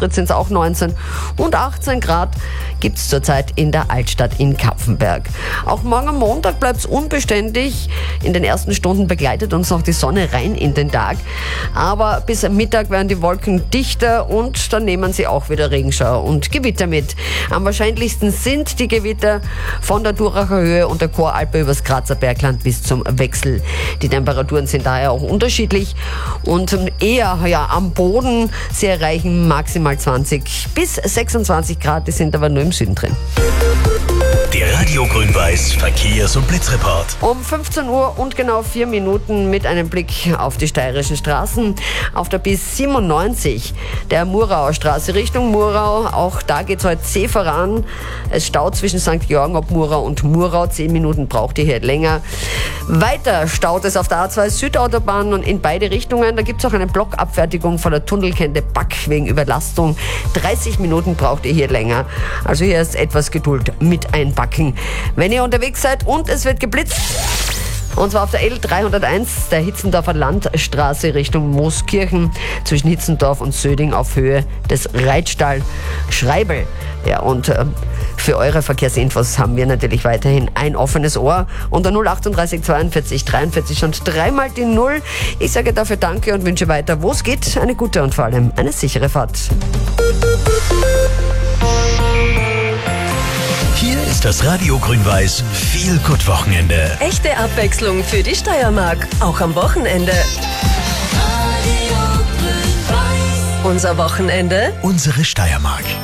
Astritz sind es auch 19 und 18 Grad gibt es zurzeit in der Altstadt in Kapfenberg. Auch morgen am Montag bleibt es unbeständig. In den ersten Stunden begleitet uns noch die Sonne rein in den Tag. Aber bis am Mittag werden die Wolken dichter und dann nehmen sie auch wieder Regenschauer und Gewitter mit. Am wahrscheinlichsten sind die Gewitter von der Duracher Höhe und der Choralpe übers Grazer Bergland bis zum Wechsel. Die Temperaturen sind daher auch unterschiedlich und eher am Boden. Sie erreichen maximal 20 bis 26 Grad, die sind aber nur im Süden drin. Der Radio Grün-Weiß Verkehrs- und Blitzreport. Um 15 Uhr und genau 4 Minuten mit einem Blick auf die steirischen Straßen. Auf der bis 97 der Murauer Straße Richtung Murau. Auch da geht es heute zäh voran. Es staut zwischen St. Georgen ob Murau und Murau. 10 Minuten braucht ihr hier länger. Weiter staut es auf der A2 Südautobahn und in beide Richtungen. Da gibt es auch eine Blockabfertigung von der Tunnelkette Back wegen Überlastung. 30 Minuten braucht ihr hier länger. Also hier ist etwas Geduld mit einbacken. Wenn ihr unterwegs seid und es wird geblitzt, und zwar auf der L301 der Hitzendorfer Landstraße Richtung Mooskirchen zwischen Hitzendorf und Söding auf Höhe des Reitstall Schreibel. Ja, und für eure Verkehrsinfos haben wir natürlich weiterhin ein offenes Ohr unter 038 42 43 und dreimal die 0. Ich sage dafür Danke und wünsche weiter, wo es geht, eine gute und vor allem eine sichere Fahrt. Hier ist das Radio Grün-Weiß Feel-Good-Wochenende. Echte Abwechslung für die Steiermark, auch am Wochenende. Unser Wochenende. Unsere Steiermark.